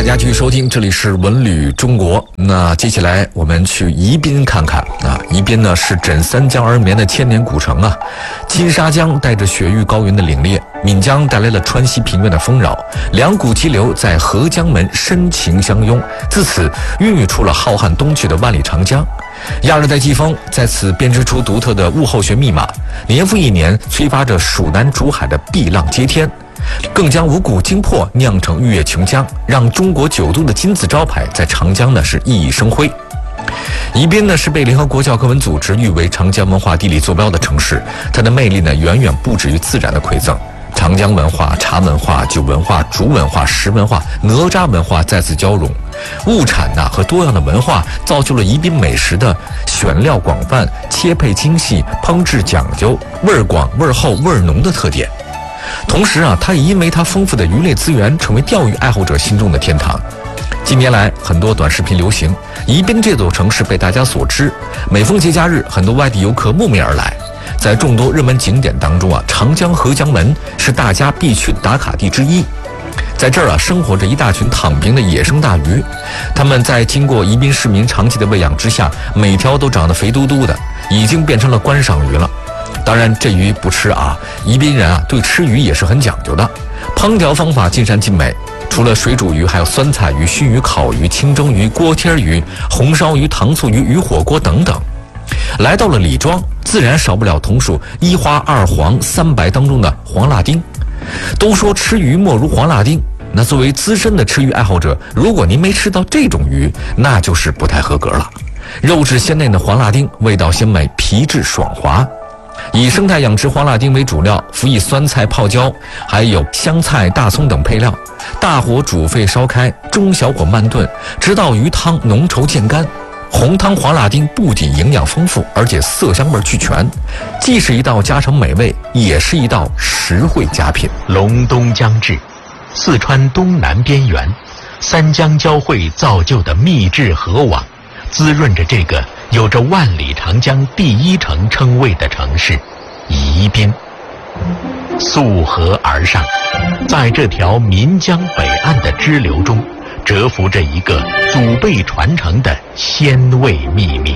大家继续收听，这里是文旅中国。那接下来我们去宜宾看看啊，宜宾呢是枕三江而眠的千年古城啊。金沙江带着雪域高原的凛冽，岷江带来了川西平原的丰饶，两股激流在合江门深情相拥，自此孕育出了浩瀚东去的万里长江。亚热带季风在此编织出独特的物候学密码，年复一年催发着蜀南竹海的碧浪接天，更将五谷精魄酿成玉液琼浆，让中国9都的金字招牌在长江呢是熠熠生辉。宜宾呢是被联合国教科文组织誉为长江文化地理坐标的城市，它的魅力呢远远不止于自然的馈赠。长江文化、茶文化、酒文化、竹文化、石文化、哪吒文化在此交融，物产和多样的文化造就了宜宾美食的选料广泛、切配精细、烹制讲究、味儿广、味儿厚、味儿浓的特点。同时它也因为它丰富的鱼类资源，成为钓鱼爱好者心中的天堂。近年来，很多短视频流行，宜宾这座城市被大家所知。每逢节假日，很多外地游客慕名而来。在众多热门景点当中长江合江门是大家必去的打卡地之一。在这儿生活着一大群躺平的野生大鱼，它们在经过宜宾市民长期的喂养之下，每条都长得肥嘟嘟的，已经变成了观赏鱼了。当然这鱼不吃宜宾人对吃鱼也是很讲究的，烹调方法尽善尽美。除了水煮鱼，还有酸菜鱼、熏鱼、烤鱼、清蒸鱼、锅贴鱼、红烧鱼、糖醋鱼、鱼火锅等等。来到了李庄，自然少不了同属1花2黄3白当中的黄辣丁。都说吃鱼莫如黄辣丁，那作为资深的吃鱼爱好者，如果您没吃到这种鱼，那就是不太合格了。肉质鲜嫩的黄辣丁，味道鲜美，皮质爽滑。以生态养殖黄辣丁为主料，辅以酸菜泡椒，还有香菜、大葱等配料，大火煮沸烧开，中小火慢炖，直到鱼汤浓稠见干。红汤黄辣丁不仅营养丰富，而且色香味俱全，既是一道家常美味，也是一道实惠佳品。 隆冬将至，四川东南边缘，三江交汇造就的秘制河网，滋润着这个有着万里长江第一城称谓的城市宜宾。溯河而上，在这条岷江北岸的支流中，蛰伏着一个祖辈传承的鲜味秘密。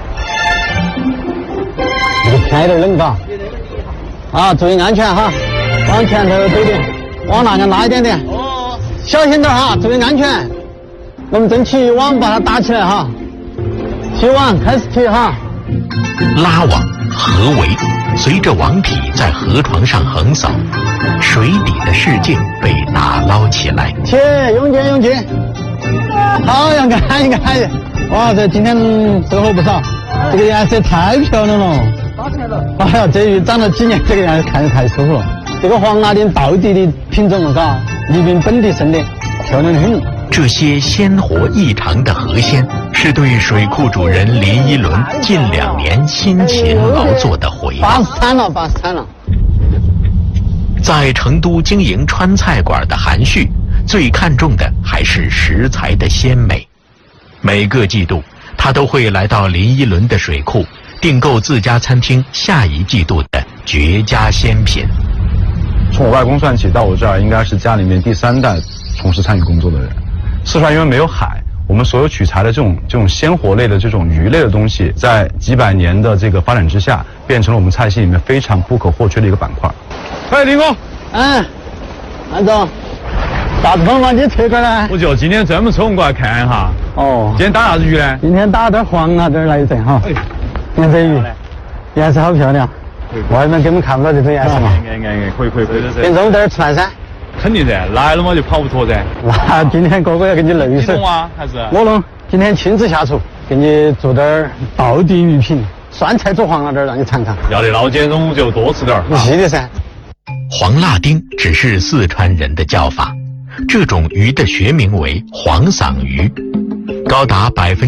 这个天有点冷吧？注意安全哈，往前头走点，往那边拉一点点。小心点注意安全。我们争取网把它打起来哈。提网开始提哈。 拉网河围，随着网体在河床上横扫，水底的世界被打捞起来。 用劲！好，应该。哇，这今天收获不少，这个颜色太漂亮了。发财了！哎呀，这鱼长了几年，这个样子看着太舒服了。这个黄辣丁到底的品种了，宜宾本地生的，漂亮的很。 这些鲜活异常的河鲜，是对水库主人林一伦近2年辛勤劳作的回报。 八十餐了。 在成都经营川菜馆的韩旭，最看重的还是食材的鲜美。每个季度，他都会来到林一伦的水库，订购自家餐厅下一季度的绝佳鲜品。 从我外公算起，到我这儿应该是家里面第3代从事餐饮工作的人。四川因为没有海，我们所有取材的这种鲜活类的这种鱼类的东西，在几百年的这个发展之下，变成了我们菜系里面非常不可或缺的一个板块。林工， 安总，啥子风把你推过来？ 我就今天专门抽空过来看一下。今天打啥子鱼呢？ 今天打点黄辣丁来一阵哈。你看这鱼，颜色好漂亮。外面根本看不到这种颜色嘛。 可以。 先弄点出来噻。 肯定噻，来了嘛就跑不脱噻。 那今天哥哥要给你弄手。 你弄啊？还是？ 我弄，今天亲自下厨，给你做点道地鱼品，酸菜做黄辣丁让你尝尝。 要得，老简总就多吃点。 是的噻。 黄辣丁只是四川人的叫法，这种鱼的学名为黄嗓鱼，高达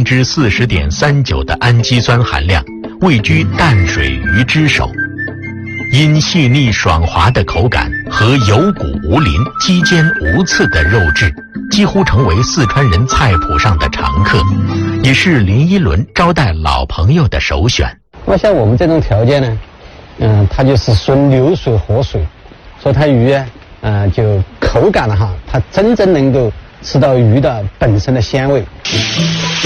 40.39%的氨基酸含量，位居淡水鱼之首。因细腻爽滑的口感和有骨无鳞、肌坚无刺的肉质，几乎成为四川人菜谱上的常客，也是林一伦招待老朋友的首选。 我想我们这种条件呢，它就是顺流水活水，所以它鱼就口感它真正能够吃到鱼的本身的鲜味。